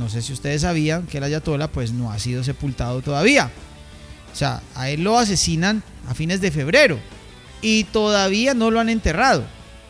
no sé si ustedes sabían que el ayatolá pues no ha sido sepultado todavía. O sea, a él lo asesinan a fines de febrero y todavía no lo han enterrado.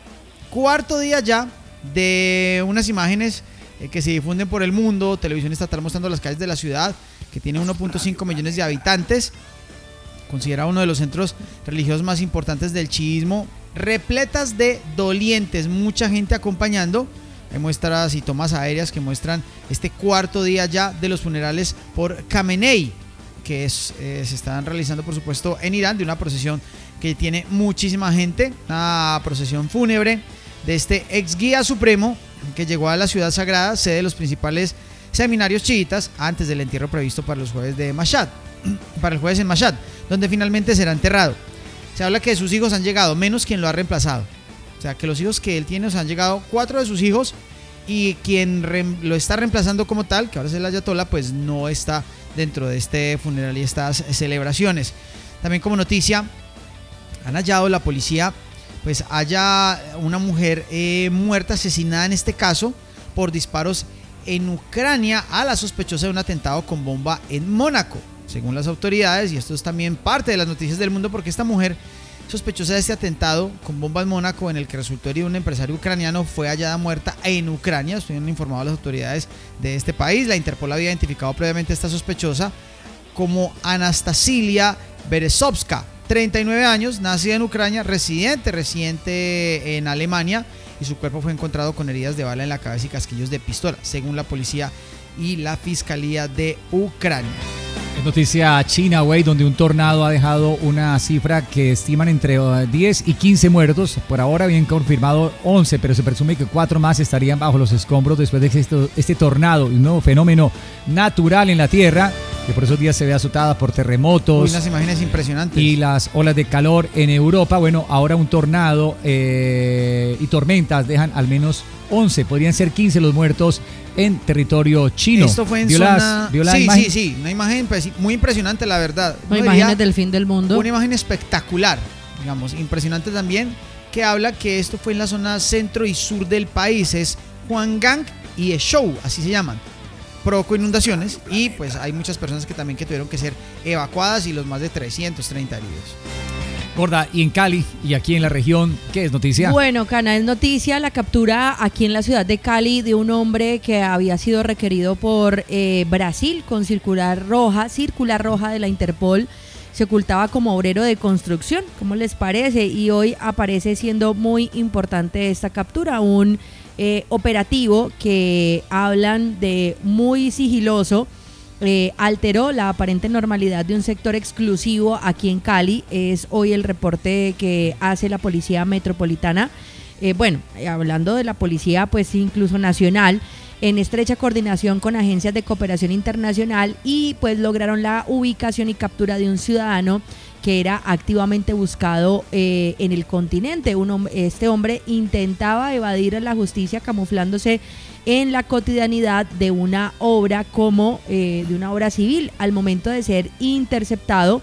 Cuarto día ya de unas imágenes que se difunden por el mundo. Televisión estatal mostrando las calles de la ciudad, que tiene 1.5 millones de habitantes, considerado uno de los centros religiosos más importantes del chiismo, repletas de dolientes, mucha gente acompañando. Hay muestras y tomas aéreas que muestran este cuarto día ya de los funerales por Khamenei, que se están realizando, por supuesto, en Irán, de una procesión que tiene muchísima gente, una procesión fúnebre de este ex guía supremo que llegó a la ciudad sagrada, sede de los principales seminarios chiitas, antes del entierro previsto para los jueves de Mashhad, para el jueves en Mashhad, donde finalmente será enterrado. Se habla que sus hijos han llegado, menos quien lo ha reemplazado. O sea, que los hijos que él tiene, han llegado 4 de sus hijos, y quien lo está reemplazando como tal, que ahora es el ayatolá, pues no está dentro de este funeral y estas celebraciones. También como noticia, han hallado la policía, pues haya una mujer muerta, asesinada en este caso, por disparos en Ucrania a la sospechosa de un atentado con bomba en Mónaco, según las autoridades. Y esto es también parte de las noticias del mundo, porque esta mujer sospechosa de este atentado con bomba en Mónaco, en el que resultó herido un empresario ucraniano, fue hallada muerta en Ucrania. Esto han informado a las autoridades de este país. La Interpol había identificado previamente a esta sospechosa como Anastasia Berezovska, 39 años, nacida en Ucrania, residente en Alemania, y su cuerpo fue encontrado con heridas de bala en la cabeza y casquillos de pistola, según la policía y la Fiscalía de Ucrania. Es noticia china, güey, donde un tornado ha dejado una cifra que estiman entre 10 y 15 muertos. Por ahora habían confirmado 11, pero se presume que 4 más estarían bajo los escombros después de que este tornado, un nuevo fenómeno natural en la Tierra, que por esos días se ve azotada por terremotos. Unas imágenes impresionantes. Y las olas de calor en Europa. Bueno, ahora un tornado y tormentas dejan al menos 11, podrían ser 15 los muertos en territorio chino. Esto fue en zona... Sí, una imagen muy impresionante, la verdad. No, imágenes del fin del mundo. Una imagen espectacular, digamos, impresionante también, que habla que esto fue en la zona centro y sur del país. Es Huanggang y Ezhou, así se llaman. Provocó inundaciones y pues hay muchas personas que tuvieron que ser evacuadas, y los más de 330 heridos. Gorda, y en Cali y aquí en la región, ¿qué es noticia? Bueno, Cana, es noticia la captura aquí en la ciudad de Cali de un hombre que había sido requerido por Brasil con circular roja de la Interpol. Se ocultaba como obrero de construcción, ¿cómo les parece? Y hoy aparece siendo muy importante esta captura, un operativo que hablan de muy sigiloso. Alteró la aparente normalidad de un sector exclusivo aquí en Cali. Es hoy el reporte que hace la Policía Metropolitana. Hablando de la policía, pues incluso nacional, en estrecha coordinación con agencias de cooperación internacional, y pues lograron la ubicación y captura de un ciudadano que era activamente buscado en el continente. Este hombre intentaba evadir a la justicia camuflándose en la cotidianidad de una obra de una obra civil. Al momento de ser interceptado,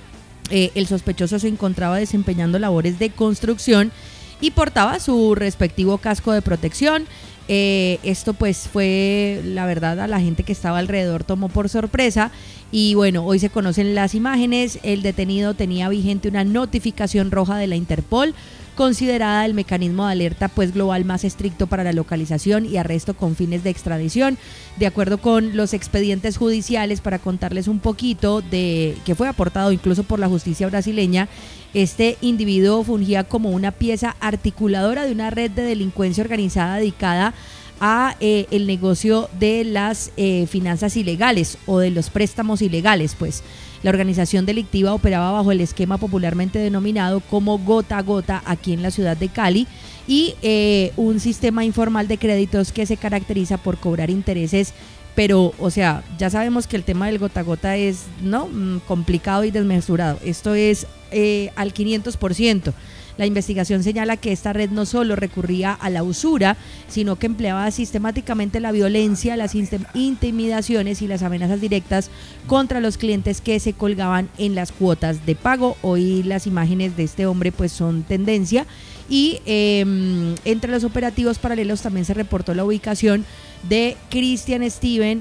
el sospechoso se encontraba desempeñando labores de construcción y portaba su respectivo casco de protección. Esto pues fue, la verdad, a la gente que estaba alrededor tomó por sorpresa. Y bueno, hoy se conocen las imágenes. El detenido tenía vigente una notificación roja de la Interpol, considerada el mecanismo de alerta pues global más estricto para la localización y arresto con fines de extradición. De acuerdo con los expedientes judiciales, para contarles un poquito de que fue aportado incluso por la justicia brasileña, este individuo fungía como una pieza articuladora de una red de delincuencia organizada dedicada a el negocio de las finanzas ilegales o de los préstamos ilegales. Pues la organización delictiva operaba bajo el esquema popularmente denominado como gota a gota aquí en la ciudad de Cali, y un sistema informal de créditos que se caracteriza por cobrar intereses. Pero, o sea, ya sabemos que el tema del gota a gota es complicado y desmesurado. Esto es al 500%. La investigación señala que esta red no solo recurría a la usura, sino que empleaba sistemáticamente la violencia, las intimidaciones y las amenazas directas contra los clientes que se colgaban en las cuotas de pago. Hoy las imágenes de este hombre pues son tendencia, y entre los operativos paralelos también se reportó la ubicación de Christian Steven